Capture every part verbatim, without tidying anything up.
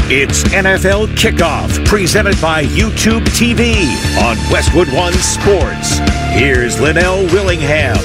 It's N F L Kickoff, presented by YouTube T V on Westwood One Sports. Here's Linnell Willingham.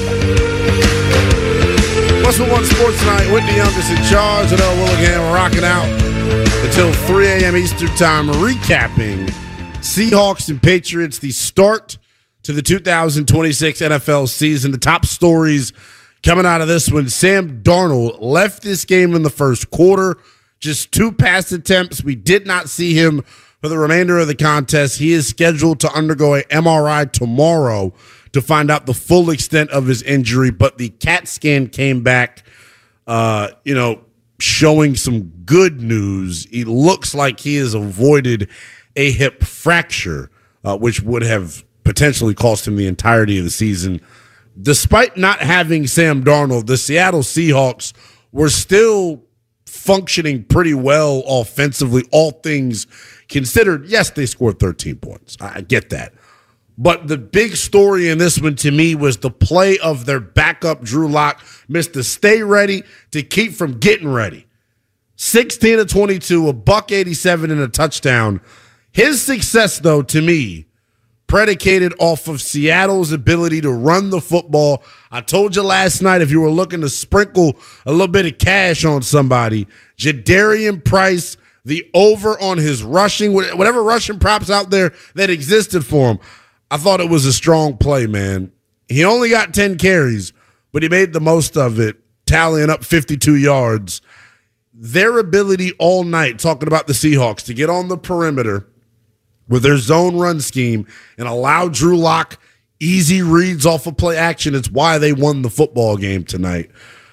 Westwood One Sports tonight. Whitney Young is in charge. Linnell Willingham rocking out until three a.m. Eastern Time, recapping Seahawks and Patriots, the start to the two thousand twenty-six N F L season. The top stories coming out of this one: Sam Darnold left this game in the first quarter. Just two pass attempts. We did not see him for the remainder of the contest. He is scheduled to undergo an M R I tomorrow to find out the full extent of his injury. But the CAT scan came back, uh, you know, showing some good news. It looks like he has avoided a hip fracture, uh, which would have potentially cost him the entirety of the season. Despite not having Sam Darnold, the Seattle Seahawks were still functioning pretty well offensively, all things considered. Yes, they scored thirteen points. I get that. But the big story in this one to me was the play of their backup, Drew Lock, missed the stay ready to keep from getting ready. sixteen of twenty-two, a buck eighty-seven and a touchdown. His success, though, to me, predicated off of Seattle's ability to run the football. I told you last night, if you were looking to sprinkle a little bit of cash on somebody, Jadarian Price, the over on his rushing, whatever rushing props out there that existed for him, I thought it was a strong play, man. He only got ten carries, but he made the most of it, tallying up fifty-two yards. Their ability all night, talking about the Seahawks, to get on the perimeter with their zone run scheme and allow Drew Lock easy reads off of play action. It's why they won the football game tonight.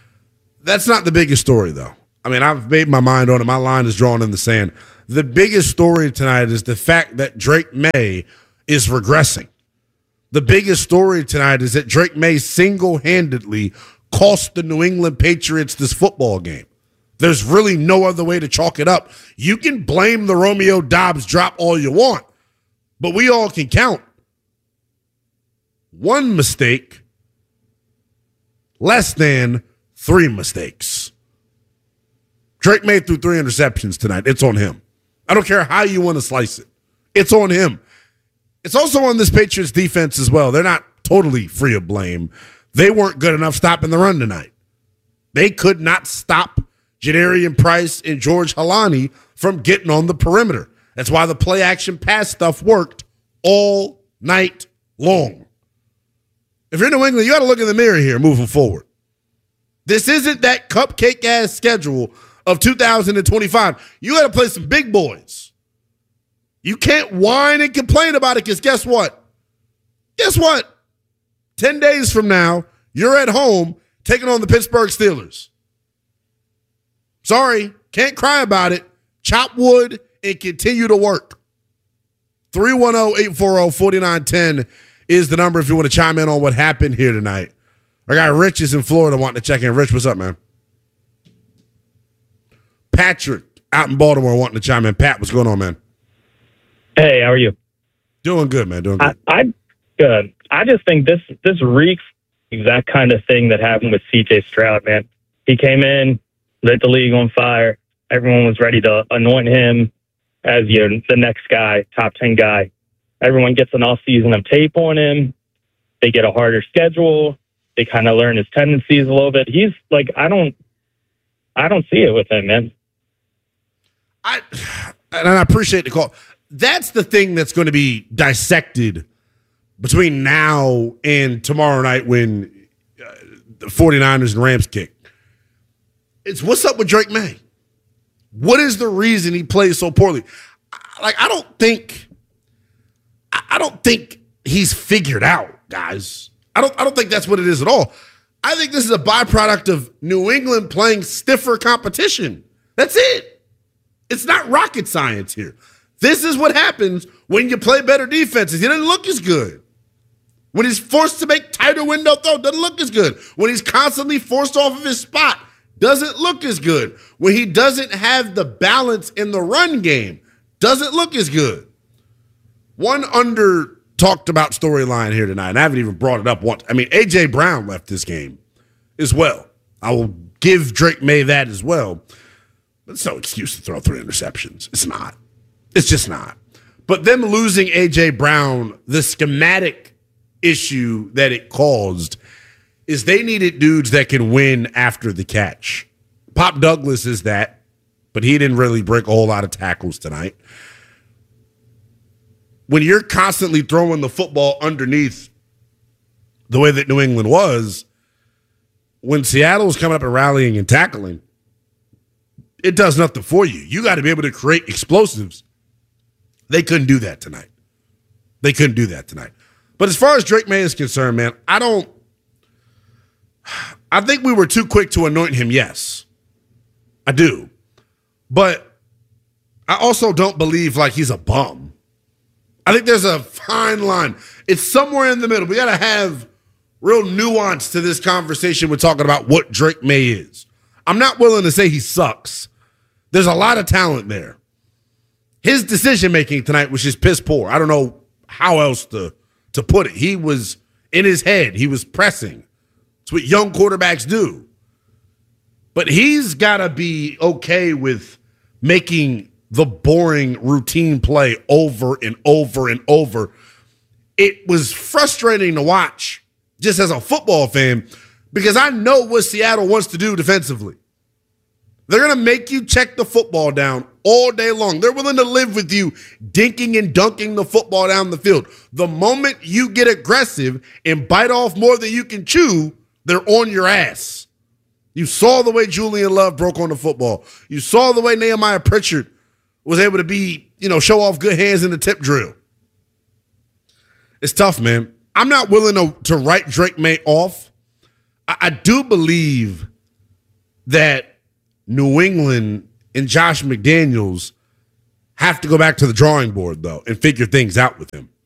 That's not the biggest story, though. I mean, I've made my mind on it. My line is drawn in the sand. The biggest story tonight is the fact that Drake May is regressing. The biggest story tonight is that Drake May single-handedly cost the New England Patriots this football game. There's really no other way to chalk it up. You can blame the Romeo Doubs drop all you want, but we all can count. One mistake less than three mistakes. Drake May threw three interceptions tonight. It's on him. I don't care how you want to slice it. It's on him. It's also on this Patriots defense as well. They're not totally free of blame. They weren't good enough stopping the run tonight. They could not stop Jadarian Price and George Halani from getting on the perimeter. That's why the play action pass stuff worked all night long. If you're New England, you got to look in the mirror here moving forward. This isn't that cupcake-ass schedule of two thousand twenty-five. You got to play some big boys. You can't whine and complain about it because guess what? Guess what? Ten days from now, you're at home taking on the Pittsburgh Steelers. Sorry, can't cry about it. Chop wood and continue to work. three one zero, eight four zero, four nine one zero is the number if you want to chime in on what happened here tonight. Our guy Rich is in Florida wanting to check in. Rich, what's up, man? Patrick out in Baltimore wanting to chime in. Pat, what's going on, man? Hey, how are you? Doing good, man. Doing good. I, I good. I just think this this reeks exact kind of thing that happened with C J Stroud, man. He came in, lit the league on fire. Everyone was ready to anoint him as you know, the next guy, top ten guy. Everyone gets an off season of tape on him. They get a harder schedule. They kind of learn his tendencies a little bit. He's like, I don't, I don't see it with him, man. I and I appreciate the call. That's the thing that's going to be dissected between now and tomorrow night when uh, the 49ers and Rams kick. It's what's up with Drake May? What is the reason he plays so poorly? Like, I don't think, I don't think he's figured out, guys. I don't, I don't think that's what it is at all. I think this is a byproduct of New England playing stiffer competition. That's it. It's not rocket science here. This is what happens when you play better defenses. He doesn't look as good. When he's forced to make tighter window throw, doesn't look as good. When he's constantly forced off of his spot, doesn't look as good. When he doesn't have the balance in the run game, doesn't look as good. One under talked about storyline here tonight, and I haven't even brought it up once. I mean, A J. Brown left this game as well. I will give Drake May that as well. It's no excuse to throw three interceptions. It's not. It's just not. But them losing A J. Brown, the schematic issue that it caused is they needed dudes that can win after the catch. Pop Douglas is that, but he didn't really break a whole lot of tackles tonight. When you're constantly throwing the football underneath the way that New England was, when Seattle was coming up and rallying and tackling, it does nothing for you. You got to be able to create explosives. They couldn't do that tonight. They couldn't do that tonight. But as far as Drake May is concerned, man, I don't – I think we were too quick to anoint him, yes. I do. But I also don't believe like he's a bum. I think there's a fine line. It's somewhere in the middle. We got to have real nuance to this conversation. We're talking about what Drake May is. I'm not willing to say he sucks. There's a lot of talent there. His decision-making tonight was just piss poor. I don't know how else to, to put it. He was in his head. He was pressing. It's what young quarterbacks do. But he's got to be okay with making the boring routine play over and over and over. It was frustrating to watch just as a football fan because I know what Seattle wants to do defensively. They're going to make you check the football down all day long. They're willing to live with you dinking and dunking the football down the field. The moment you get aggressive and bite off more than you can chew, they're on your ass. You saw the way Julian Love broke on the football. You saw the way Nehemiah Pritchard was able to be, you know, show off good hands in the tip drill. It's tough, man. I'm not willing to, to write Drake May off. I, I do believe that New England and Josh McDaniels have to go back to the drawing board, though, and figure things out with him.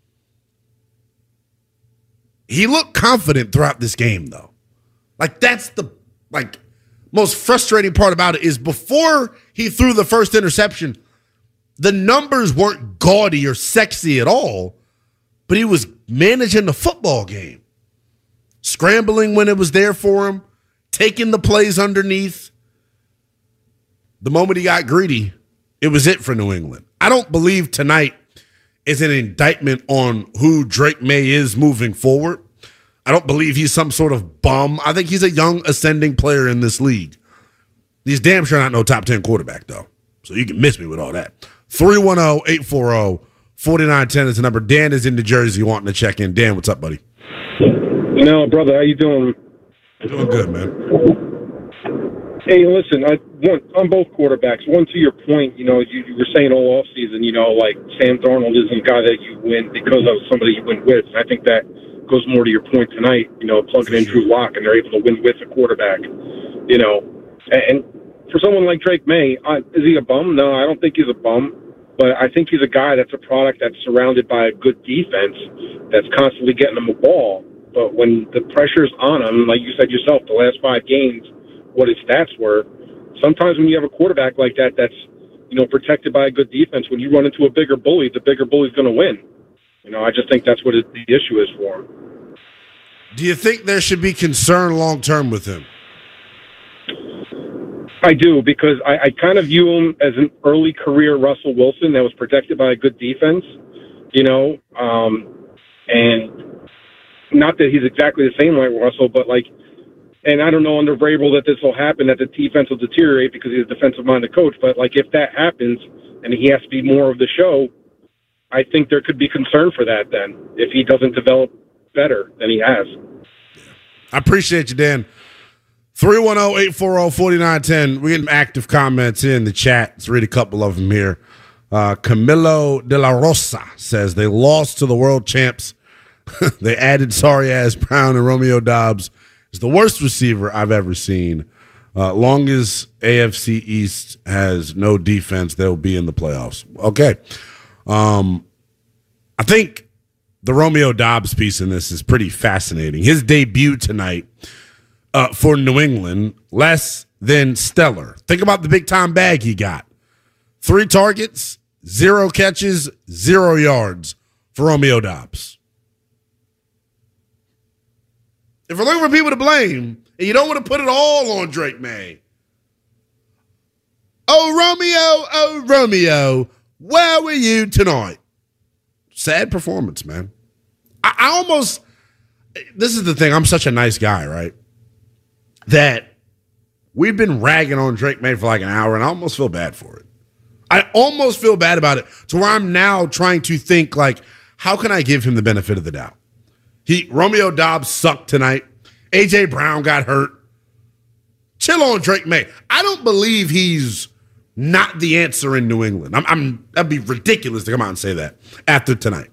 He looked confident throughout this game, though. Like, that's the, like, most frustrating part about it is before he threw the first interception, the numbers weren't gaudy or sexy at all, but he was managing the football game. Scrambling when it was there for him, taking the plays underneath. The moment he got greedy, it was it for New England. I don't believe tonight is an indictment on who Drake May is moving forward. I don't believe he's some sort of bum. I think he's a young ascending player in this league. He's damn sure not no top ten quarterback, though. So you can miss me with all that. three one zero, eight four zero, four nine one zero is the number. Dan is in New Jersey wanting to check in. Dan, what's up, buddy? You know, brother, how you doing? Doing good, man. Hey, listen, I want on both quarterbacks. One, to your point, you know, you, you were saying all offseason, you know, like Sam Darnold isn't a guy that you win because of somebody you win with. And I think that goes more to your point tonight, you know, plugging in Drew Lock, and they're able to win with a quarterback, you know. And, and for someone like Drake May, uh, is he a bum? No, I don't think he's a bum. But I think he's a guy that's a product that's surrounded by a good defense that's constantly getting him a ball. But when the pressure's on him, like you said yourself, the last five games, what his stats were, sometimes when you have a quarterback like that that's, you know, protected by a good defense, when you run into a bigger bully, the bigger bully's going to win. You know, I just think that's what it, the issue is for him. Do you think there should be concern long-term with him? I do, because I, I kind of view him as an early career Russell Wilson that was protected by a good defense, you know, um, and not that he's exactly the same like Russell, but like, and I don't know under Vrabel that this will happen, that the defense will deteriorate because he's a defensive-minded coach. But, like, if that happens and he has to be more of the show, I think there could be concern for that then if he doesn't develop better than he has. I appreciate you, Dan. three one zero, eight four zero, four nine one zero. We're getting active comments in the chat. Let's read a couple of them here. Uh, Camilo de la Rosa says they lost to the world champs. They added sorry-ass Brown and Romeo Doubs. Is the worst receiver I've ever seen. Uh, long as A F C East has no defense, they'll be in the playoffs. Okay. Um, I think the Romeo Doubs piece in this is pretty fascinating. His debut tonight uh, for New England, less than stellar. Think about the big-time bag he got. Three targets, zero catches, zero yards for Romeo Doubs. If we're looking for people to blame, and you don't want to put it all on Drake May, Oh, Romeo, oh, Romeo, where were you tonight? Sad performance, man. I, I almost, this is the thing, I'm such a nice guy, right? That we've been ragging on Drake May for like an hour, and I almost feel bad for it. I almost feel bad about it to where I'm now trying to think, like, how can I give him the benefit of the doubt? He Romeo Doubs sucked tonight. A J Brown got hurt. Chill on Drake May. I don't believe he's not the answer in New England. I'm, I'm that'd be ridiculous to come out and say that after tonight.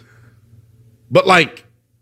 But like,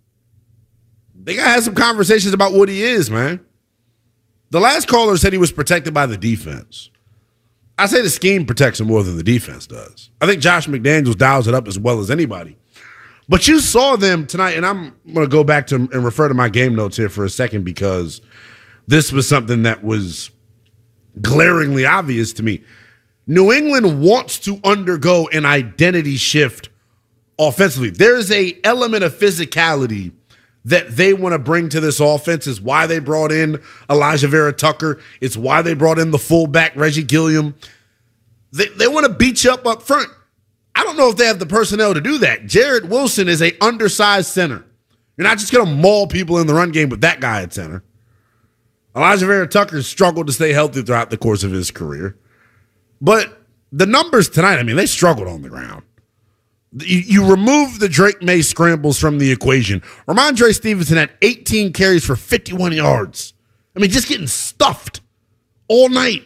they gotta have some conversations about what he is, man. The last caller said he was protected by the defense. I say the scheme protects him more than the defense does. I think Josh McDaniels dials it up as well as anybody. But you saw them tonight, and I'm going to go back to and refer to my game notes here for a second because this was something that was glaringly obvious to me. New England wants to undergo an identity shift offensively. There's a element of physicality that they want to bring to this offense. Is why they brought in Elijah Vera Tucker. It's why they brought in the fullback Reggie Gilliam. They, they want to beat you up up front. I don't know if they have the personnel to do that. Jared Wilson is a undersized center. You're not just going to maul people in the run game with that guy at center. Elijah Vera Tucker struggled to stay healthy throughout the course of his career. But the numbers tonight, I mean, they struggled on the ground. You, you remove the Drake May scrambles from the equation. Ramondre Stevenson had eighteen carries for fifty-one yards. I mean, just getting stuffed all night.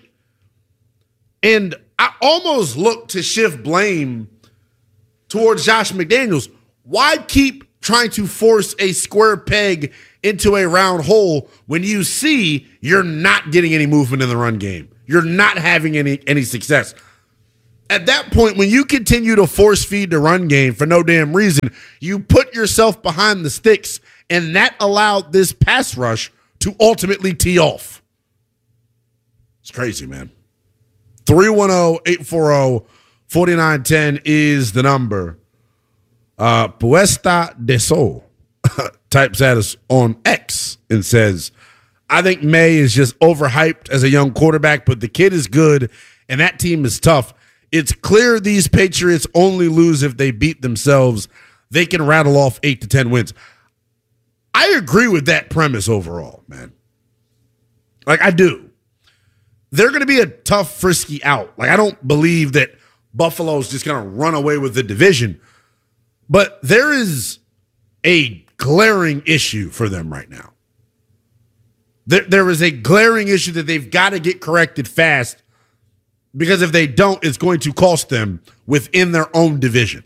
And I almost look to shift blame towards Josh McDaniels. Why keep trying to force a square peg into a round hole when you see you're not getting any movement in the run game? You're not having any, any success. At that point, when you continue to force feed the run game for no damn reason, you put yourself behind the sticks, and that allowed this pass rush to ultimately tee off. It's crazy, man. three one zero, eight four zero, four nine one zero is the number. Uh, Puesta de Sol types at us on X and says, I think May is just overhyped as a young quarterback, but the kid is good, and that team is tough. It's clear these Patriots only lose if they beat themselves. They can rattle off eight to ten wins. I agree with that premise overall, man. Like, I do. They're going to be a tough, frisky out. Like, I don't believe that Buffalo's just going to run away with the division. But there is a glaring issue for them right now. There, there is a glaring issue that they've got to get corrected fast, because if they don't, it's going to cost them within their own division.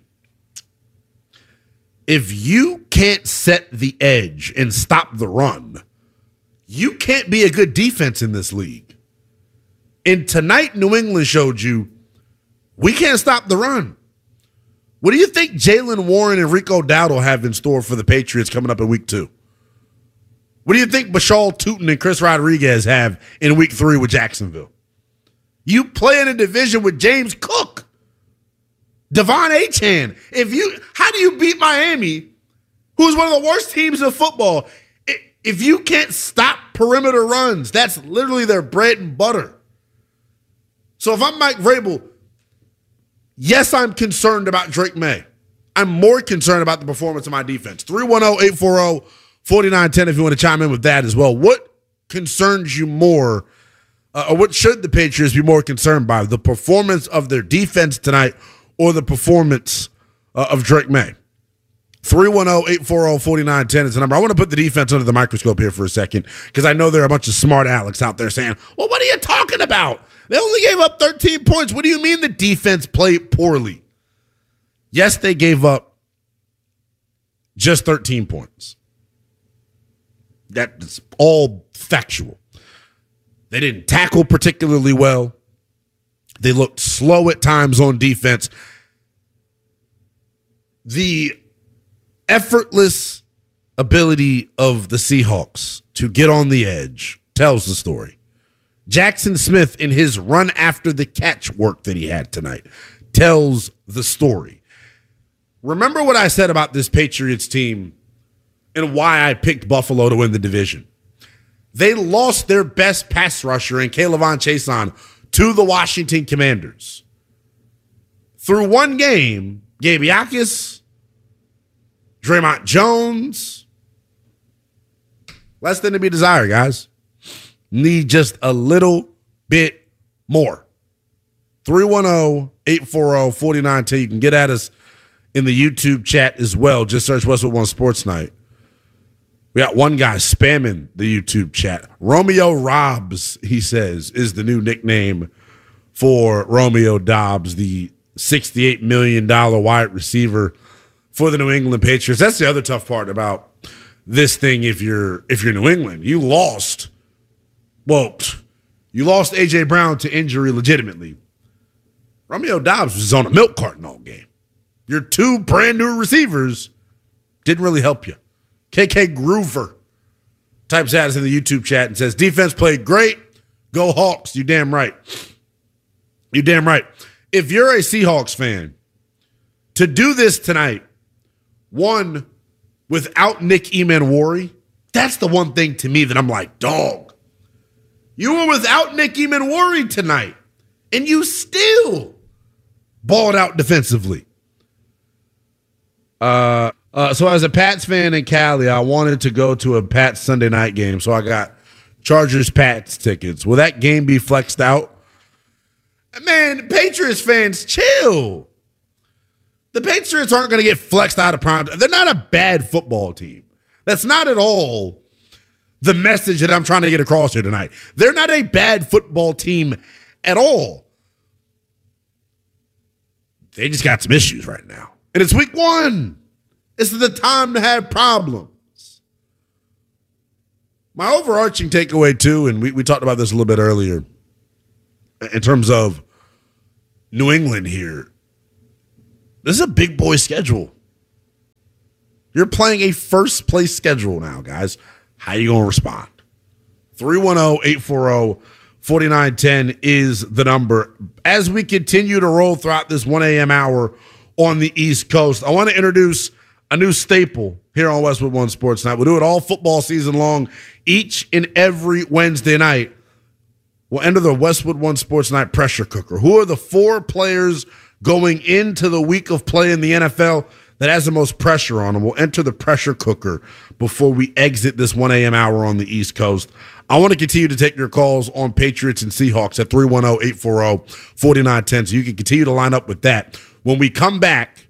If you can't set the edge and stop the run, you can't be a good defense in this league. And tonight, New England showed you we can't stop the run. What do you think Jaylen Warren and Rico Dowdle have in store for the Patriots coming up in week two? What do you think Bashal Tutin and Chris Rodriguez have in week three with Jacksonville? You play in a division with James Cook, Devon Achane. If you, how do you beat Miami, who's one of the worst teams in football? If you can't stop perimeter runs, that's literally their bread and butter. So if I'm Mike Vrabel, yes, I'm concerned about Drake May. I'm more concerned about the performance of my defense. three one zero, eight four zero, four nine one zero if you want to chime in with that as well. What concerns you more? Uh, or what should the Patriots be more concerned by? The performance of their defense tonight or the performance uh, of Drake May? three one zero, eight four zero, four nine one zero is the number. I want to put the defense under the microscope here for a second because I know there are a bunch of smart Alex out there saying, well, what are you talking about? They only gave up thirteen points. What do you mean the defense played poorly? Yes, they gave up just thirteen points. That's all factual. They didn't tackle particularly well. They looked slow at times on defense. The effortless ability of the Seahawks to get on the edge tells the story. Jackson Smith, in his run after the catch work that he had tonight, tells the story. Remember what I said about this Patriots team and why I picked Buffalo to win the division. They lost their best pass rusher in K'Lavon Chaisson to the Washington Commanders. Through one game, Gabe Yakis, Draymond Jones, less than to be desired, guys. Need just a little bit more. three one zero, eight four zero, four nine one zero. You can get at us in the YouTube chat as well. Just search Westwood One Sports Night. We got one guy spamming the YouTube chat. Romeo Robs, he says, is the new nickname for Romeo Dobbs, the sixty-eight million dollars wide receiver for the New England Patriots. That's the other tough part about this thing. If you're if you're New England, you lost. Well, you lost A J Brown to injury legitimately. Romeo Dobbs was on a milk carton all game. Your two brand new receivers didn't really help you. K K Groover types at us in the YouTube chat and says, defense played great. Go Hawks. You damn right. You damn right. If you're a Seahawks fan, to do this tonight, one, without Nick Emanwari, that's the one thing to me that I'm like, dog. You were without Nick Emanwari tonight, and you still balled out defensively. Uh, uh, so as a Pats fan in Cali, I wanted to go to a Pats Sunday night game, so I got Chargers-Pats tickets. Will that game be flexed out? Man, Patriots fans, chill. The Patriots aren't going to get flexed out of prime. They're not a bad football team. That's not at all the message that I'm trying to get across here tonight. They're not a bad football team at all. They just got some issues right now. And it's week one. This is the time to have problems. My overarching takeaway, too, and we, we talked about this a little bit earlier, in terms of New England here, this is a big boy schedule. You're playing a first place schedule now, guys. How you going to respond? three one zero, eight four zero, four nine one zero is the number. As we continue to roll throughout this one a.m. hour on the East Coast, I want to introduce a new staple here on Westwood One Sports Night. We'll do it all football season long, each and every Wednesday night. We'll enter the Westwood One Sports Night pressure cooker. Who are the four players going into the week of play in the N F L that has the most pressure on them? We'll enter the pressure cooker before we exit this one a.m. hour on the East Coast. I want to continue to take your calls on Patriots and Seahawks at three one zero, eight four zero, four nine one zero, so you can continue to line up with that. When we come back,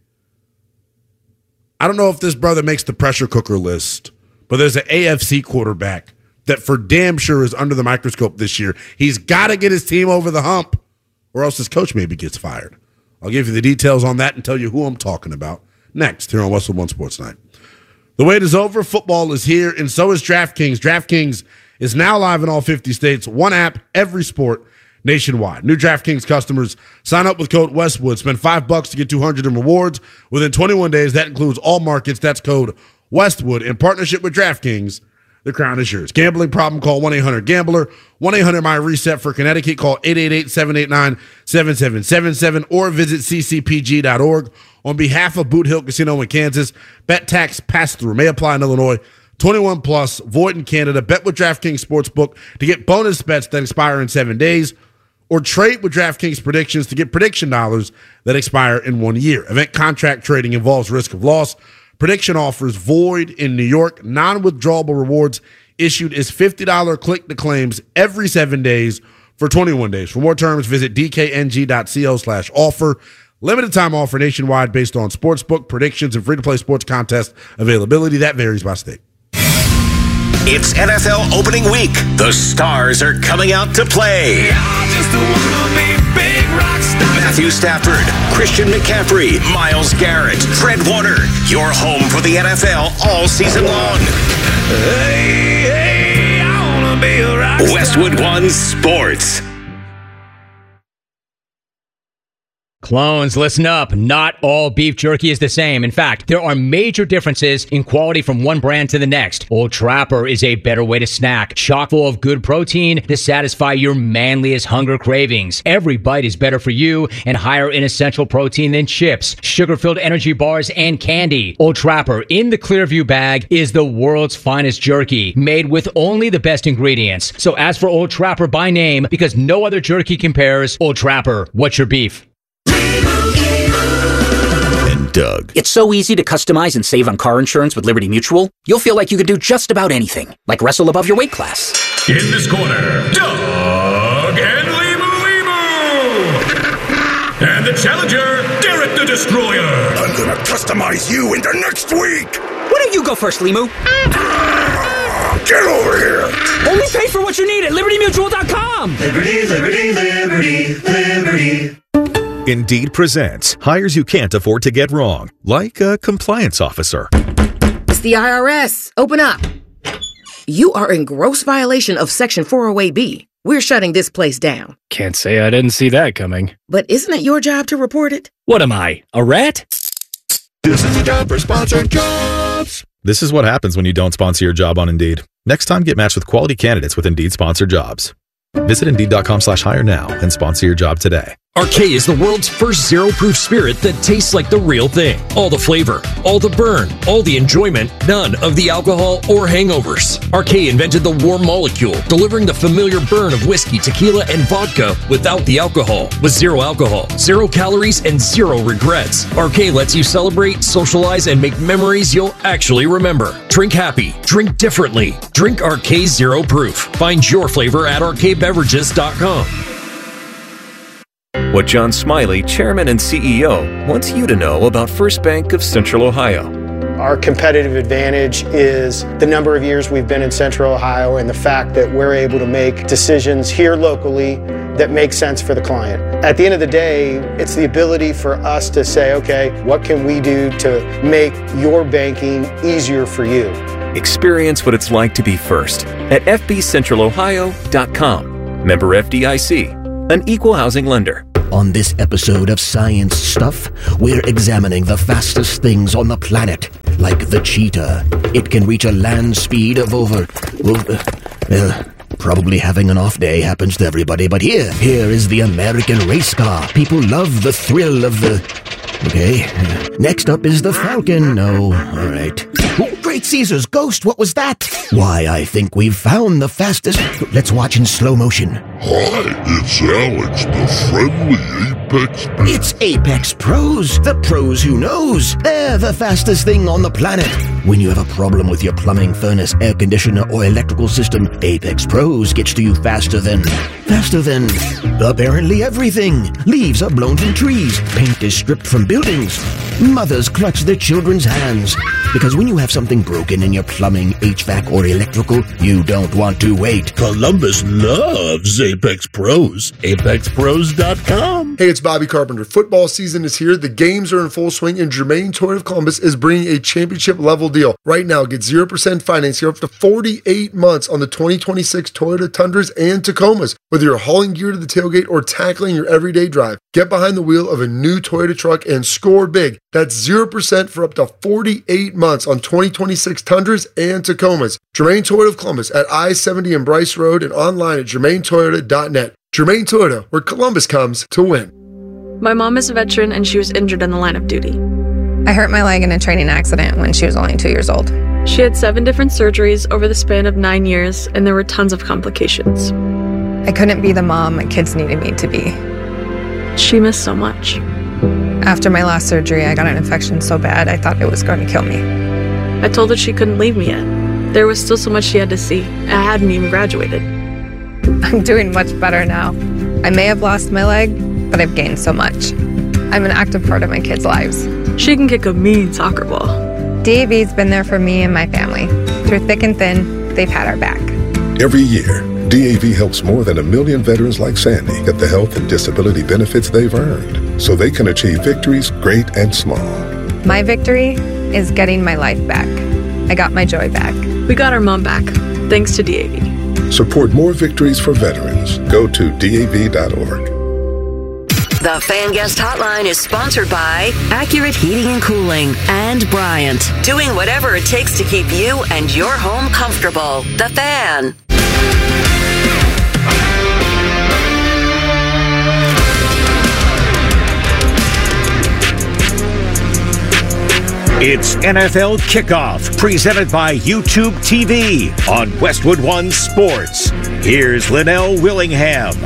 I don't know if this brother makes the pressure cooker list, but there's an A F C quarterback that for damn sure is under the microscope this year. He's got to get his team over the hump, or else his coach maybe gets fired. I'll give you the details on that and tell you who I'm talking about next here on Westwood One Sports Night. The wait is over. Football is here, and so is DraftKings. DraftKings is now live in all fifty states. One app, every sport, nationwide. New DraftKings customers sign up with code Westwood. Spend five bucks to get two hundred in rewards within twenty-one days. That includes all markets. That's code Westwood. In partnership with DraftKings, the crown is yours. Gambling problem? Call one eight hundred gambler. one eight hundred my reset for Connecticut. Call eight eight eight, seven eight nine, seven seven seven seven or visit c c p g dot org. On behalf of Boot Hill Casino in Kansas, bet tax pass-through may apply in Illinois. twenty-one plus, void in Canada. Bet with DraftKings Sportsbook to get bonus bets that expire in seven days. Or trade with DraftKings Predictions to get prediction dollars that expire in one year. Event contract trading involves risk of loss. Prediction offers void in New York. Non-withdrawable rewards issued is fifty dollars click-to-claims every seven days for twenty-one days. For more terms, visit d k n g dot co slash offer. Limited time offer nationwide based on sportsbook predictions and free-to-play sports contest availability. That varies by state. It's N F L opening week. The stars are coming out to play. Matthew Stafford, Christian McCaffrey, Myles Garrett, Fred Warner. Your home for the N F L all season long. Hey, hey, I wanna be a rock star. Westwood One Sports. Clones, listen up. Not all beef jerky is the same. In fact, there are major differences in quality from one brand to the next. Old Trapper is a better way to snack, chock full of good protein to satisfy your manliest hunger cravings. Every bite is better for you and higher in essential protein than chips, sugar-filled energy bars, and candy. Old Trapper in the Clearview bag is the world's finest jerky, made with only the best ingredients. So ask for Old Trapper by name because no other jerky compares. Old Trapper, what's your beef? And Doug. It's so easy to customize and save on car insurance with Liberty Mutual. You'll feel like you can do just about anything, like wrestle above your weight class. In this corner, Doug and Limu Limu. And the challenger, Derek the Destroyer. I'm gonna customize you into next week. Why don't you go first, Limu? Get over here. Only pay for what you need at Liberty Mutual dot com. Liberty, Liberty, Liberty, Liberty. Indeed presents hires you can't afford to get wrong, like a compliance officer. It's the I R S. Open up. You are in gross violation of Section four oh eight B. We're shutting this place down. Can't say I didn't see that coming. But isn't it your job to report it? What am I, a rat? This is a job for sponsored jobs. This is what happens when you don't sponsor your job on Indeed. Next time, get matched with quality candidates with Indeed sponsored jobs. Visit Indeed.com slash hire now and sponsor your job today. Arcade is the world's first zero-proof spirit that tastes like the real thing. All the flavor, all the burn, all the enjoyment, none of the alcohol or hangovers. Arcade invented the warm molecule, delivering the familiar burn of whiskey, tequila, and vodka without the alcohol. With zero alcohol, zero calories, and zero regrets. Arcade lets you celebrate, socialize, and make memories you'll actually remember. Drink happy. Drink differently. Drink Arcade Zero Proof. Find your flavor at arcade beverages dot com. What John Smiley, Chairman and C E O, wants you to know about First Bank of Central Ohio. Our competitive advantage is the number of years we've been in Central Ohio and the fact that we're able to make decisions here locally that make sense for the client. At the end of the day, it's the ability for us to say, okay, what can we do to make your banking easier for you? Experience what it's like to be first at f b central ohio dot com. Member F D I C, an equal housing lender. On this episode of Science Stuff, we're examining the fastest things on the planet, like the cheetah. It can reach a land speed of over... over well, probably having an off day happens to everybody, but here, here is the American race car. People love the thrill of the... Okay. Next up is the Falcon. No, all right. Oh, Great Caesar's ghost, what was that? Why, I think we've found the fastest... Let's watch in slow motion. Hi, it's Alex, the friendly Apex Pro. It's Apex Pros, the pros who knows. They're the fastest thing on the planet. When you have a problem with your plumbing, furnace, air conditioner, or electrical system, Apex Pros gets to you faster than... Faster than... apparently everything. Leaves are blown from trees. Paint is stripped from buildings. Mothers clutch their children's hands. Because when you have something broken in your plumbing, H V A C, or electrical, you don't want to wait. Columbus loves Apex Pros. apex pros dot com. Hey, it's Bobby Carpenter. Football season is here. The games are in full swing, and Germain Toyota of Columbus is bringing a championship-level deal. Right now, get zero percent financing up to forty-eight months on the twenty twenty-six Toyota Tundras and Tacomas. Whether you're hauling gear to the tailgate or tackling your everyday drive, get behind the wheel of a new Toyota truck and score big. That's zero percent for up to forty-eight months on twenty twenty-six Tundras and Tacomas. Germain Toyota of Columbus at I seventy and Bryce Road and online at germain toyota dot net. Germain Toyota, where Columbus comes to win. My mom is a veteran and she was injured in the line of duty. I hurt my leg in a training accident when she was only two years old. She had seven different surgeries over the span of nine years, and there were tons of complications. I couldn't be the mom my kids needed me to be. She missed so much. After my last surgery, I got an infection so bad I thought it was going to kill me. I told her she couldn't leave me yet. There was still so much she had to see. I hadn't even graduated. I'm doing much better now. I may have lost my leg, but I've gained so much. I'm an active part of my kids' lives. She can kick a mean soccer ball. D A V's been there for me and my family. Through thick and thin, they've had our back. Every year, D A V helps more than a million veterans like Sandy get the health and disability benefits they've earned, so they can achieve victories great and small. My victory is getting my life back. I got my joy back. We got our mom back, thanks to D A V. Support more victories for veterans. Go to D A V dot org. The The Fan Guest Hotline is sponsored by Accurate Heating and Cooling and Bryant, doing whatever it takes to keep you and your home comfortable. The Fan. It's N F L Kickoff, presented by YouTube T V on Westwood One Sports. Here's Linnell Willingham.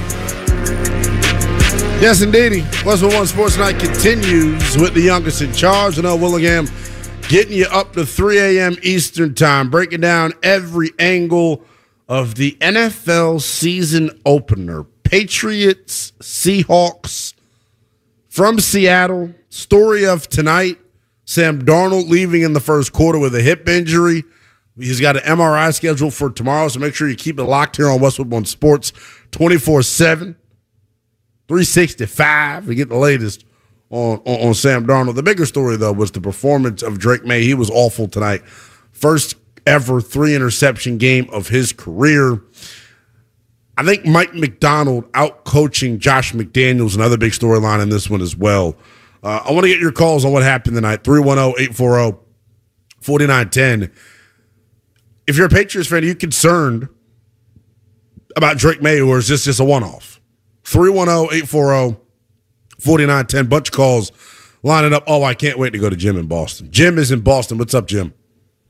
Yes, indeedy. Westwood One Sports Night continues with the youngest in charge, Linnell Willingham, getting you up to three a.m. Eastern Time, breaking down every angle of the N F L season opener. Patriots, Seahawks from Seattle. Story of tonight. Sam Darnold leaving in the first quarter with a hip injury. He's got an M R I scheduled for tomorrow, so make sure you keep it locked here on Westwood One Sports twenty-four seven, three sixty-five to get the latest on, on, on Sam Darnold. The bigger story, though, was the performance of Drake May. He was awful tonight. First ever three-interception game of his career. I think Mike McDonald out-coaching Josh McDaniels, another big storyline in this one as well. Uh, I want to get your calls on what happened tonight. three one zero, eight four zero, four nine one zero. If you're a Patriots fan, are you concerned about Drake May, or is this just a one-off? three one zero, eight four zero, four nine one zero. Bunch of calls lining up. Oh, I can't wait to go to Jim in Boston. Jim is in Boston. What's up, Jim?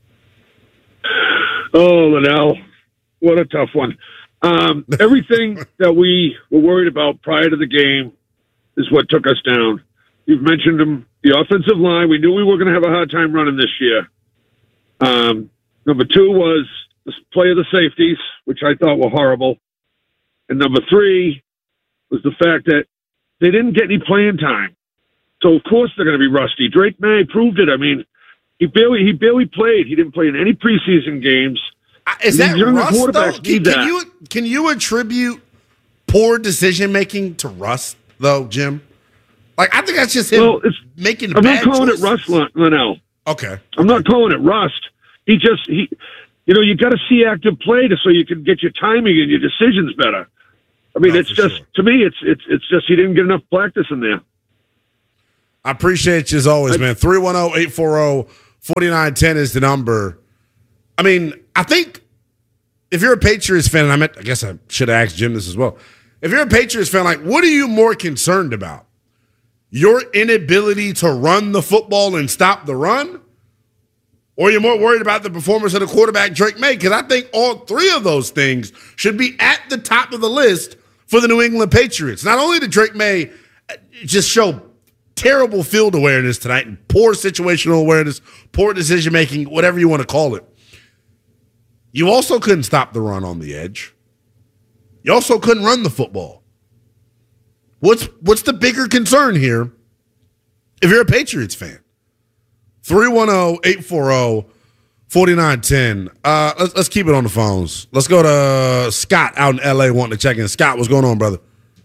Oh, Linnell, what a tough one. Um, everything that we were worried about prior to the game is what took us down. You've mentioned them. The offensive line, we knew we were going to have a hard time running this year. Um, number two was the play of the safeties, which I thought were horrible. And number three was the fact that they didn't get any playing time. So, of course, they're going to be rusty. Drake May proved it. I mean, he barely he barely played. He didn't play in any preseason games. Uh, is that These younger rust, though? quarterbacks Can, need can that. you, can you attribute poor decision-making to rust, though, Jim? Like, I think that's just him Well, it's, making I'm bad not calling choices. it rust, Lin- Linnell. Okay. I'm not calling it rust. He just, he, you know, you got to see active play to so you can get your timing and your decisions better. I mean, No, it's for just, sure. to me, it's it's it's just he didn't get enough practice in there. I appreciate you as always, man. three one zero, eight four zero, four nine one zero is the number. I mean, I think if you're a Patriots fan, and I, meant, I guess I should have asked Jim this as well. If you're a Patriots fan, like, what are you more concerned about? Your inability to run the football and stop the run? Or you're more worried about the performance of the quarterback, Drake May? Because I think all three of those things should be at the top of the list for the New England Patriots. Not only did Drake May just show terrible field awareness tonight and poor situational awareness, poor decision-making, whatever you want to call it, you also couldn't stop the run on the edge. You also couldn't run the football. What's what's the bigger concern here if you're a Patriots fan? three one zero, eight four zero, four nine one zero. Uh, let's, let's keep it on the phones. Let's go to Scott out in L A wanting to check in. Scott, what's going on, brother?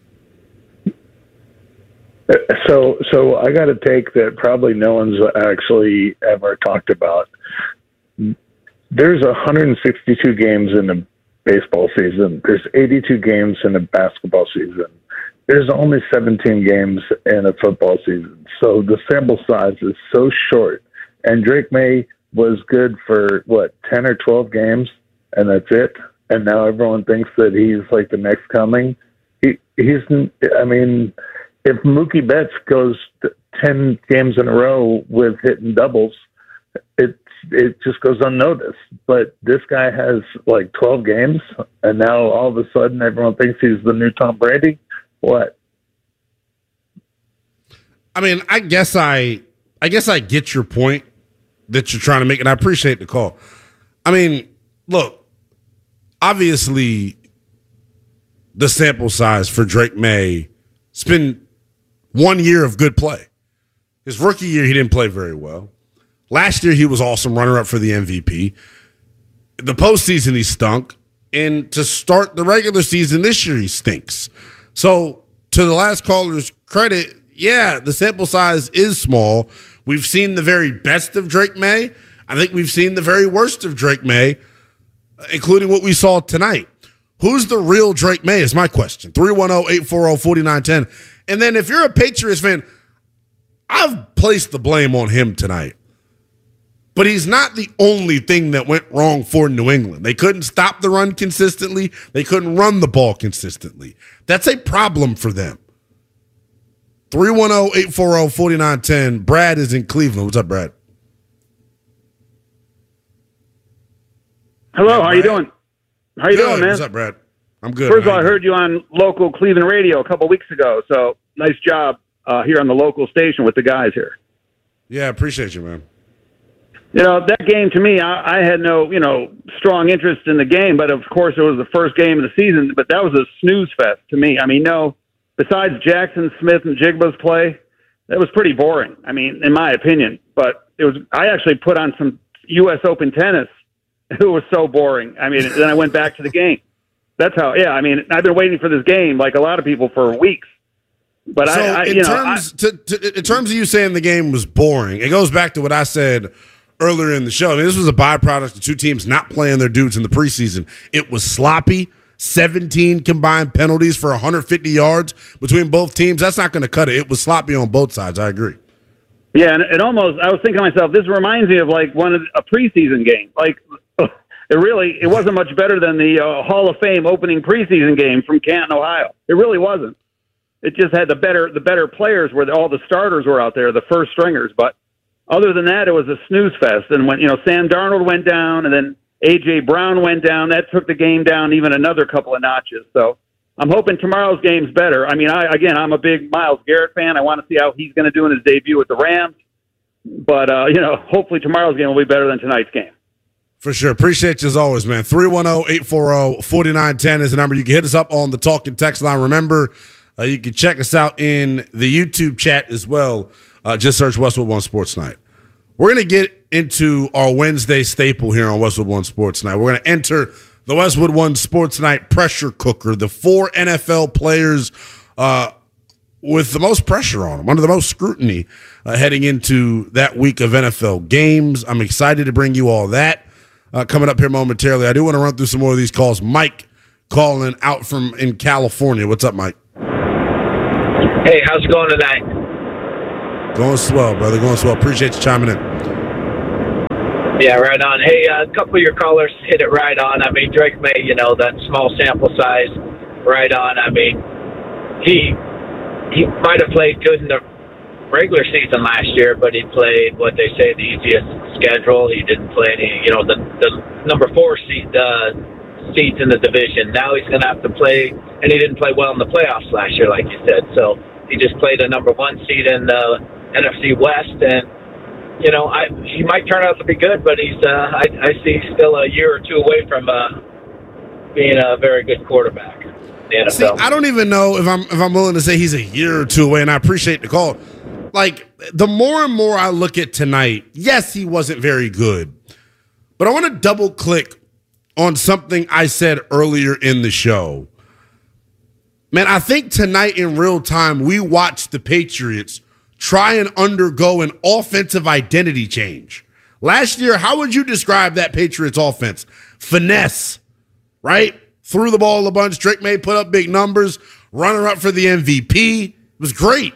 So, so I got a take that probably no one's actually ever talked about. There's one hundred sixty-two games in a baseball season. There's eighty-two games in a basketball season. There's only seventeen games in a football season. So the sample size is so short. And Drake May was good for, what, ten or twelve games, and that's it? And now everyone thinks that he's like the next coming. He, he's, I mean, if Mookie Betts goes ten games in a row with hitting doubles, it it just goes unnoticed. But this guy has like twelve games, and now all of a sudden everyone thinks he's the new Tom Brady. What? I mean, I guess I, I guess I get your point that you're trying to make, and I appreciate the call. I mean, look, obviously, the sample size for Drake May, it's been one year of good play. His rookie year, he didn't play very well. Last year, he was awesome, runner-up for the M V P. The postseason, he stunk. And to start the regular season this year, he stinks. So, to the last caller's credit, yeah, the sample size is small. We've seen the very best of Drake May. I think we've seen the very worst of Drake May, including what we saw tonight. Who's the real Drake May is my question. three one zero, eight four zero, four nine one zero. And then if you're a Patriots fan, I've placed the blame on him tonight. But he's not the only thing that went wrong for New England. They couldn't stop the run consistently. They couldn't run the ball consistently. That's a problem for them. three one zero, eight four zero, four nine one zero. Brad is in Cleveland. What's up, Brad? Hello, how you doing? How you Good. doing, man? What's up, Brad? I'm good. First of all, man. I heard you on local Cleveland radio a couple weeks ago, so nice job uh, here on the local station with the guys here. Yeah, I appreciate you, man. You know, that game to me, I, I had no, you know, strong interest in the game, but of course it was the first game of the season, but that was a snooze fest to me. I mean, no, besides Jackson Smith and Jigba's play, that was pretty boring, I mean, in my opinion. But it was. I actually put on some U S Open tennis. It was so boring. I mean, then I went back to the game. That's how, yeah, I mean, I've been waiting for this game, like a lot of people, for weeks. But so I, I in you know, terms I, to, to, in terms of you saying the game was boring, it goes back to what I said earlier in the show. I mean, this was a byproduct of two teams not playing their dudes in the preseason. It was sloppy. seventeen combined penalties for one hundred fifty yards between both teams. That's not going to cut it. It was sloppy on both sides. I agree. Yeah, and it almost, I was thinking to myself, this reminds me of like one of a preseason game. Like, it really, it wasn't much better than the uh, Hall of Fame opening preseason game from Canton, Ohio. It really wasn't. It just had the better, the better players where all the starters were out there, the first stringers. But other than that, it was a snooze fest. And when, you know, Sam Darnold went down and then A J Brown went down, that took the game down even another couple of notches. So I'm hoping tomorrow's game's better. I mean, I, again, I'm a big Myles Garrett fan. I want to see how he's going to do in his debut with the Rams. But, uh, you know, hopefully tomorrow's game will be better than tonight's game. For sure. Appreciate you as always, man. three one zero, eight four zero, four nine one zero is the number. You can hit us up on the talking text line. Remember, uh, you can check us out in the YouTube chat as well. Uh, just search Westwood One Sports Night. We're going to get into our Wednesday staple here on Westwood One Sports Night. We're going to enter the Westwood One Sports Night pressure cooker, the four N F L players uh, with the most pressure on them, under the most scrutiny uh, heading into that week of N F L games. I'm excited to bring you all that uh, coming up here momentarily. I do want to run through some more of these calls. Mike calling out from in California. What's up, Mike? Hey, how's it going tonight? Going swell, brother. Going swell. Appreciate you chiming in. Yeah, right on. Hey, uh, a couple of your callers hit it right on. I mean, Drake May, you know, that small sample size, right on. I mean, he he might have played good in the regular season last year, but he played what they say the easiest schedule. He didn't play any, you know, the the number four seed uh, seats in the division. Now he's going to have to play, and he didn't play well in the playoffs last year, like you said. So he just played a number one seed in the N F C West, and you know, I he might turn out to be good, but he's uh, I, I see still a year or two away from uh, being a very good quarterback in the N F L. See, I don't even know if I'm if I'm willing to say he's a year or two away, and I appreciate the call. Like, the more and more I look at tonight, yes, he wasn't very good, but I want to double click on something I said earlier in the show. Man, I think tonight in real time we watched the Patriots try and undergo an offensive identity change. Last year, how would you describe that Patriots offense? Finesse, right? Threw the ball a bunch. Drake May put up big numbers. Runner up for the M V P. It was great.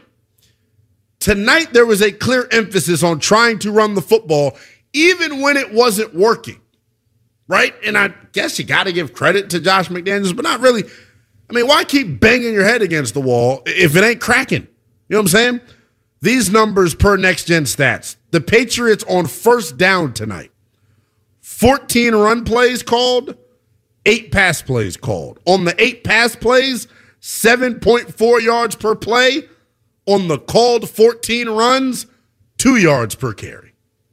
Tonight, there was a clear emphasis on trying to run the football, even when it wasn't working, right? And I guess you got to give credit to Josh McDaniels, but not really. I mean, why keep banging your head against the wall if it ain't cracking? You know what I'm saying? These numbers per Next Gen Stats. The Patriots on first down tonight. fourteen run plays called, eight pass plays called. On the eight pass plays, seven point four yards per play. On the called fourteen runs, two yards per carry.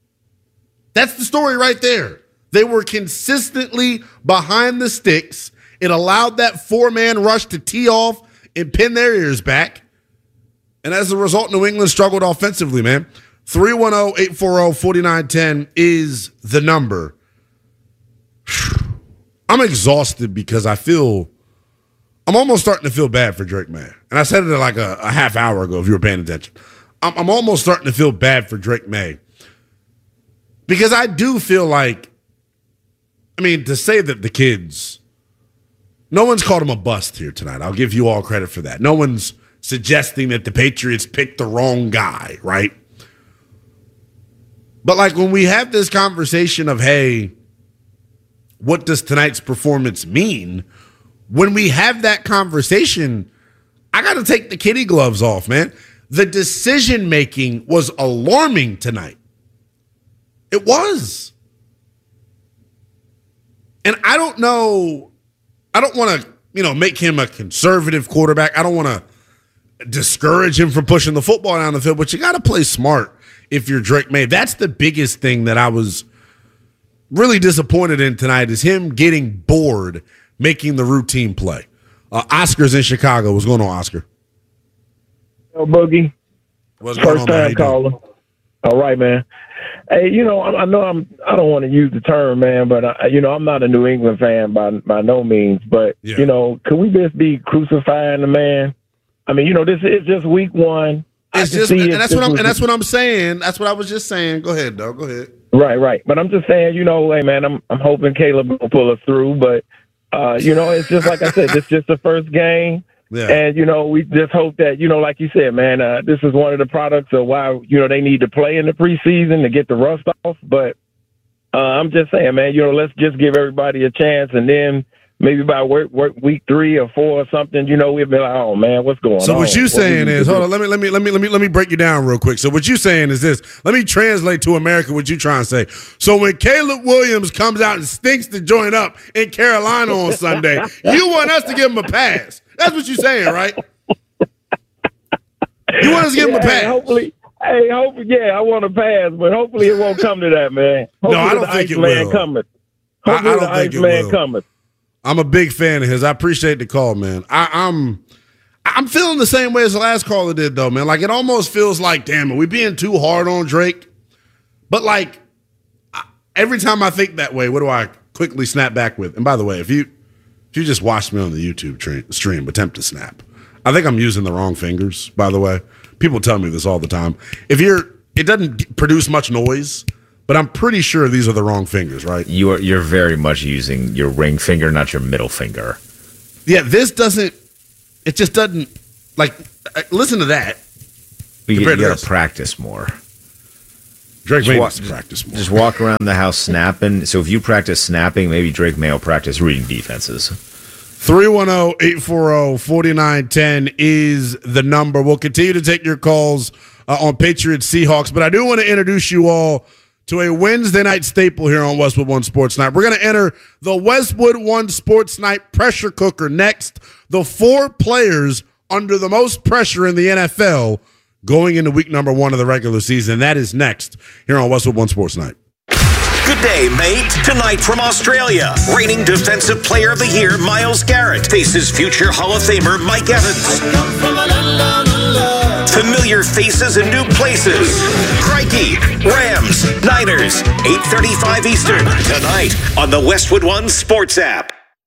That's the story right there. They were consistently behind the sticks. It allowed that four-man rush to tee off and pin their ears back. And as a result, New England struggled offensively, man. three one zero, eight four zero, four nine one zero is the number. I'm exhausted because I feel, I'm almost starting to feel bad for Drake May. And I said it like a, a half hour ago if you were paying attention. I'm, I'm almost starting to feel bad for Drake May. Because I do feel like, I mean, to say that the kids, no one's called him a bust here tonight. I'll give you all credit for that. No one's suggesting that the Patriots picked the wrong guy, right? But like when we have this conversation of, hey, what does tonight's performance mean? When we have that conversation, I got to take the kitty gloves off, man. The decision-making was alarming tonight. It was. And I don't know, I don't want to, you know, make him a conservative quarterback. I don't want to discourage him from pushing the football down the field, but you got to play smart if you're Drake May. That's the biggest thing that I was really disappointed in tonight is him getting bored making the routine play. Uh, Oscar's in Chicago. What's going on, Oscar? Yo, Boogie. What's going on, First time caller. All right, man. Hey, you know, I, I know I'm. I don't want to use the term, man, but I, you know, I'm not a New England fan by by no means. But yeah. you know, could we just be crucifying the man? I mean, you know, this is just week one. It's just, and that's what I'm, and that's what I'm saying. That's what I was just saying. Go ahead, dog. Go ahead. Right, right. But I'm just saying, you know, hey, man, I'm I'm hoping Caleb will pull us through. But uh, you know, it's just like I said, it's just the first game. Yeah. And, you know, we just hope that, you know, like you said, man, uh, this is one of the products of why, you know, they need to play in the preseason to get the rust off. But uh, I'm just saying, man, you know, let's just give everybody a chance. And then maybe by work, work week three or four or something, you know, we'll be like, oh, man, what's going on? So what you saying is, hold do? on, let me let me let me let me let me break you down real quick. So what you saying is this. Let me translate to America what you trying to say. So when Caleb Williams comes out and stinks the joint up in Carolina on Sunday, you want us to give him a pass. That's what you're saying, right? You want us to give him a Yeah, pass. Hopefully. Hey, hopefully, yeah, I want to pass, but hopefully it won't come to that, man. Hopefully No, I don't the think it Iceman will. cometh. I, I Hopefully don't the think it Iceman will. cometh. I'm a big fan of his. I appreciate the call, man. I, I'm I'm feeling the same way as the last caller did, though, man. Like, it almost feels like, damn, are we being too hard on Drake? But, like, I, every time I think that way, what do I quickly snap back with? And by the way, if you if you just watched me on the YouTube tra- stream, attempt to snap, I think I'm using the wrong fingers, by the way. People tell me this all the time. If you're, it doesn't produce much noise, but I'm pretty sure these are the wrong fingers, right? You are, you're very much using your ring finger, not your middle finger. Yeah, this doesn't, it just doesn't, like, listen to that. You, Compared you to gotta this. practice more. Drake Just May wa- needs to practice more. Just walk around the house snapping. So if you practice snapping, maybe Drake May will practice reading defenses. three one zero, eight four zero, four nine one zero is the number. We'll continue to take your calls uh, on Patriots Seahawks, but I do want to introduce you all to a Wednesday night staple here on Westwood One Sports Night. We're going to enter the Westwood One Sports Night pressure cooker next. The four players under the most pressure in the N F L going into week number one of the regular season. That is next here on Westwood One Sports Night. Good day, mate. Tonight from Australia, reigning Defensive Player of the Year Myles Garrett faces future Hall of Famer Mike Evans. Familiar faces and new places. Crikey, Rams, Niners, eight thirty-five Eastern, tonight on the Westwood One Sports app.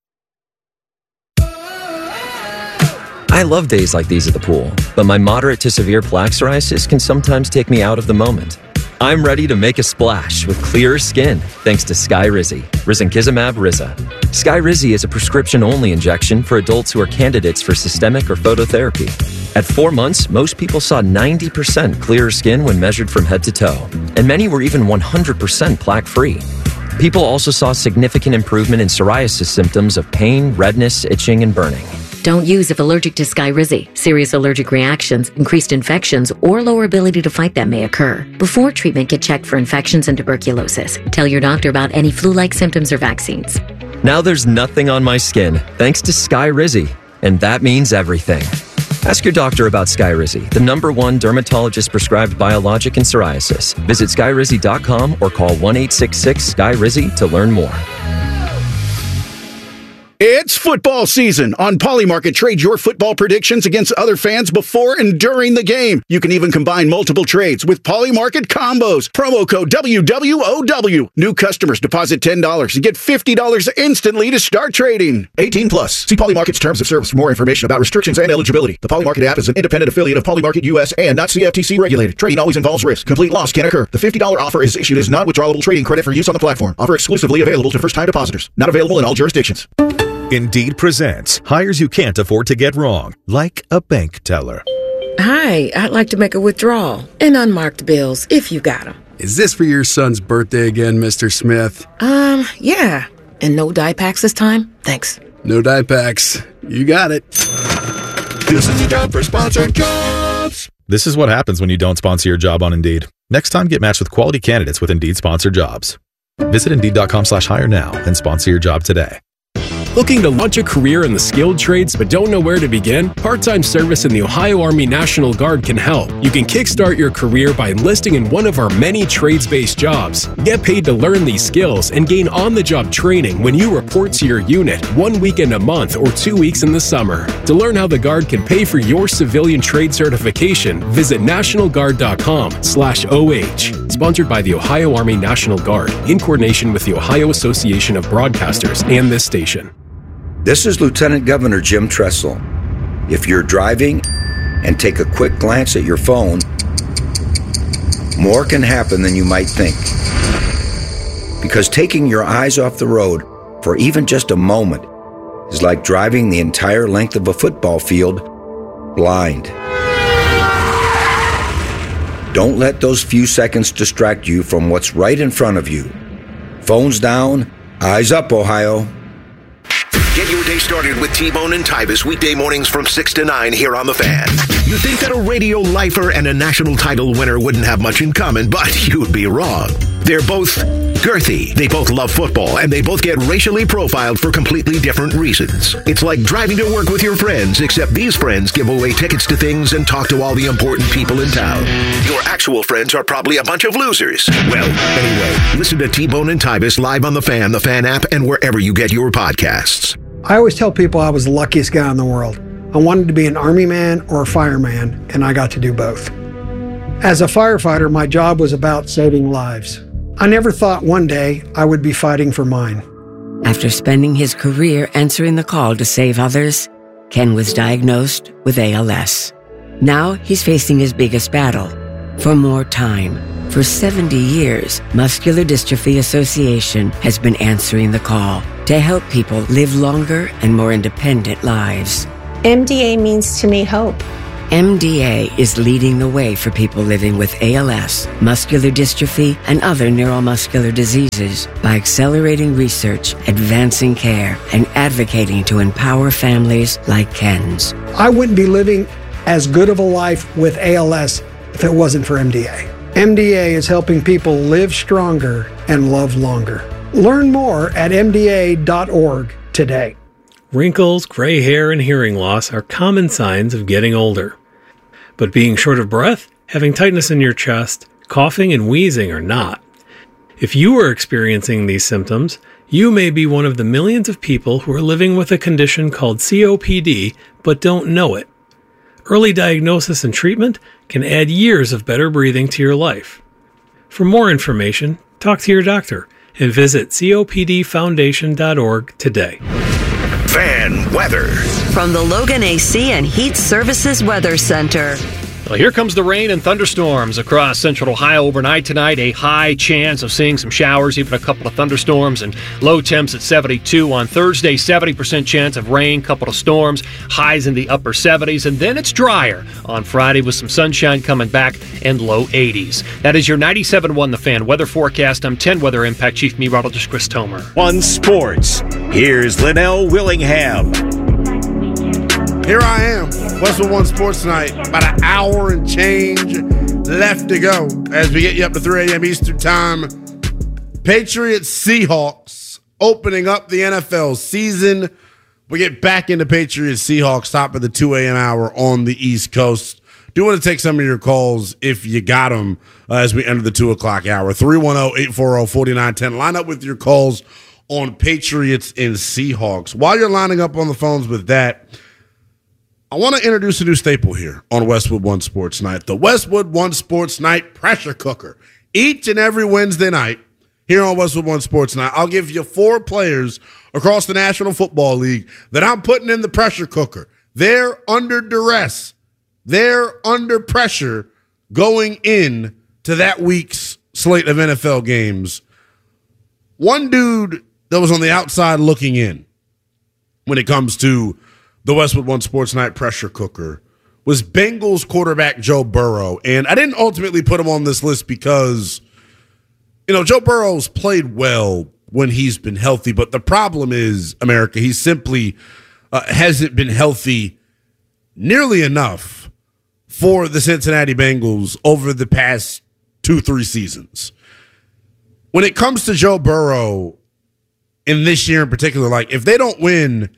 I love days like these at the pool, but my moderate to severe plaque psoriasis can sometimes take me out of the moment. I'm ready to make a splash with clearer skin thanks to Skyrizi, Risankizumab Riza. Skyrizi is a prescription-only injection for adults who are candidates for systemic or phototherapy. At four months, most people saw ninety percent clearer skin when measured from head to toe, and many were even one hundred percent plaque-free. People also saw significant improvement in psoriasis symptoms of pain, redness, itching, and burning. Don't use if allergic to Skyrizi. Serious allergic reactions, increased infections, or lower ability to fight them may occur. Before treatment, get checked for infections and tuberculosis. Tell your doctor about any flu-like symptoms or vaccines. Now there's nothing on my skin thanks to Skyrizi, and that means everything. Ask your doctor about Skyrizi, the number one dermatologist-prescribed biologic in psoriasis. Visit skyrizi dot com or call one eight six six Sky Rizi to learn more. It's football season. On Polymarket, trade your football predictions against other fans before and during the game. You can even combine multiple trades with Polymarket combos. Promo code W W O W. New customers deposit ten dollars and get fifty dollars instantly to start trading. eighteen plus. See Polymarket's terms of service for more information about restrictions and eligibility. The Polymarket app is an independent affiliate of Polymarket U S and not C F T C regulated. Trading always involves risk. Complete loss can occur. The fifty dollars offer is issued as non-withdrawable trading credit for use on the platform. Offer exclusively available to first-time depositors. Not available in all jurisdictions. Indeed presents hires you can't afford to get wrong, like a bank teller. Hi, I'd like to make a withdrawal. And unmarked bills, if you got them. Is this for your son's birthday again, Mister Smith? Um, yeah. And no dye packs this time? Thanks. No dye packs. You got it. This is the job for sponsored jobs. This is what happens when you don't sponsor your job on Indeed. Next time, get matched with quality candidates with Indeed sponsored jobs. Visit Indeed.com slash hire now and sponsor your job today. Looking to launch a career in the skilled trades but don't know where to begin? Part-time service in the Ohio Army National Guard can help. You can kickstart your career by enlisting in one of our many trades-based jobs. Get paid to learn these skills and gain on-the-job training when you report to your unit one weekend a month or two weeks in the summer. To learn how the Guard can pay for your civilian trade certification, visit nationalguard.com slash OH. Sponsored by the Ohio Army National Guard in coordination with the Ohio Association of Broadcasters and this station. This is Lieutenant Governor Jim Tressel. If you're driving and take a quick glance at your phone, more can happen than you might think. Because taking your eyes off the road for even just a moment is like driving the entire length of a football field blind. Don't let those few seconds distract you from what's right in front of you. Phones down, eyes up, Ohio. Get your day started with T-Bone and Tybus weekday mornings from six to nine here on The Fan. You think that a radio lifer and a national title winner wouldn't have much in common, but you'd be wrong. They're both girthy, they both love football, and they both get racially profiled for completely different reasons. It's like driving to work with your friends, except these friends give away tickets to things and talk to all the important people in town. Your actual friends are probably a bunch of losers. Well, anyway, listen to T-Bone and Tybus live on The Fan, the Fan app, and wherever you get your podcasts. I always tell people I was the luckiest guy in the world. I wanted to be an Army man or a fireman, and I got to do both. As a firefighter, my job was about saving lives. I never thought one day I would be fighting for mine. After spending his career answering the call to save others, Ken was diagnosed with A L S. Now he's facing his biggest battle, for more time. For seventy years, Muscular Dystrophy Association has been answering the call to help people live longer and more independent lives. M D A means to me hope. M D A is leading the way for people living with A L S, muscular dystrophy, and other neuromuscular diseases by accelerating research, advancing care, and advocating to empower families like Ken's. I wouldn't be living as good of a life with A L S if it wasn't for M D A. M D A is helping people live stronger and love longer. Learn more at M D A dot org today. Wrinkles, gray hair, and hearing loss are common signs of getting older. But being short of breath, having tightness in your chest, coughing, and wheezing are not. If you are experiencing these symptoms, you may be one of the millions of people who are living with a condition called C O P D but don't know it. Early diagnosis and treatment can add years of better breathing to your life. For more information, talk to your doctor and visit C O P D foundation dot org today. Fan weather. From the Logan A C and Heat Services Weather Center. Well, here comes the rain and thunderstorms across central Ohio overnight tonight. A high chance of seeing some showers, even a couple of thunderstorms, and low temps at seventy-two. On Thursday, seventy percent chance of rain, couple of storms, highs in the upper seventies, and then it's drier on Friday with some sunshine coming back and low eighties. That is your ninety-seven point one The Fan weather forecast. I'm ten Weather Impact Chief Meteorologist Chris Tomer. One Sports. Here's Linnell Willingham. Here I am, Westwood One Sports Night. About an hour and change left to go as we get you up to three a.m. Eastern Time. Patriots Seahawks opening up the N F L season. We get back into Patriots Seahawks top of the two a.m. hour on the East Coast. Do want to take some of your calls if you got them uh, as we enter the two o'clock hour. three one zero, eight four zero, four nine one zero. Line up with your calls on Patriots and Seahawks. While you're lining up on the phones with that, I want to introduce a new staple here on Westwood One Sports Night, the Westwood One Sports Night pressure cooker. Each and every Wednesday night here on Westwood One Sports Night, I'll give you four players across the National Football League that I'm putting in the pressure cooker. They're under duress. They're under pressure going in to that week's slate of N F L games. One dude that was on the outside looking in when it comes to the Westwood One Sports Night pressure cooker was Bengals quarterback Joe Burrow. And I didn't ultimately put him on this list because, you know, Joe Burrow's played well when he's been healthy. But the problem is, America, he simply uh, hasn't been healthy nearly enough for the Cincinnati Bengals over the past two, three seasons. When it comes to Joe Burrow, in this year in particular, like if they don't win,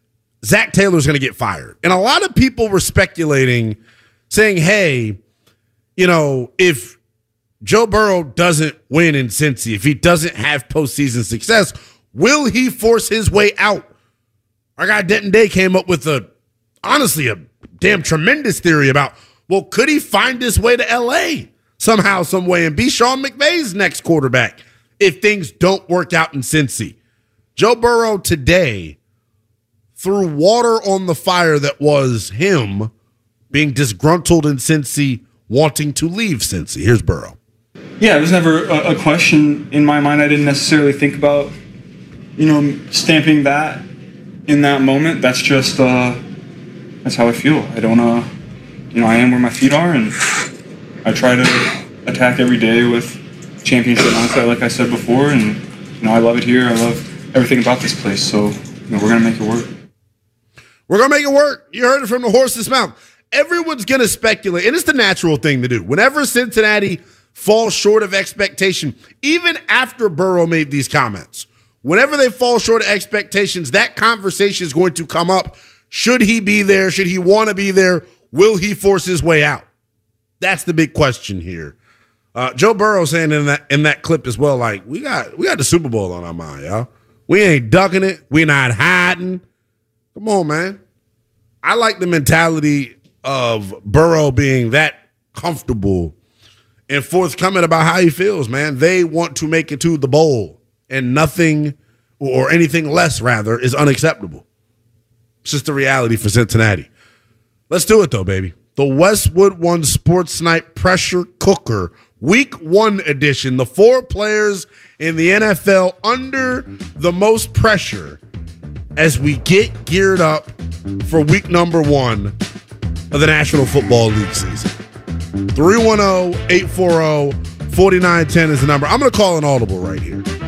Zach Taylor's going to get fired. And a lot of people were speculating, saying, hey, you know, if Joe Burrow doesn't win in Cincy, if he doesn't have postseason success, will he force his way out? Our guy Denton Day came up with a, honestly, a damn tremendous theory about, well, could he find his way to L A somehow, some way, and be Sean McVay's next quarterback if things don't work out in Cincy? Joe Burrow today threw water on the fire that was him being disgruntled in Cincy, wanting to leave Cincy. Here's Burrow. Yeah, it was never a, a question in my mind. I didn't necessarily think about, you know, stamping that in that moment. That's just, uh, that's how I feel. I don't, uh, you know, I am where my feet are, and I try to attack every day with championship mindset, like I said before, and, you know, I love it here. I love everything about this place, so, you know, we're going to make it work. We're going to make it work. You heard it from the horse's mouth. Everyone's going to speculate, and it's the natural thing to do. Whenever Cincinnati falls short of expectation, even after Burrow made these comments, whenever they fall short of expectations, that conversation is going to come up. Should he be there? Should he want to be there? Will he force his way out? That's the big question here. Uh, Joe Burrow saying in that in that clip as well, like, we got we got the Super Bowl on our mind, y'all. We ain't ducking it. We not hiding. Come on, man. I like the mentality of Burrow being that comfortable and forthcoming about how he feels, man. They want to make it to the bowl, and nothing or anything less, rather, is unacceptable. It's just the reality for Cincinnati. Let's do it, though, baby. The Westwood One Sports Night Pressure Cooker, Week One edition. The four players in the N F L under the most pressure as we get geared up for week number one of the National Football League season. three one zero, eight four zero, four nine one zero is the number. I'm going to call an audible right here.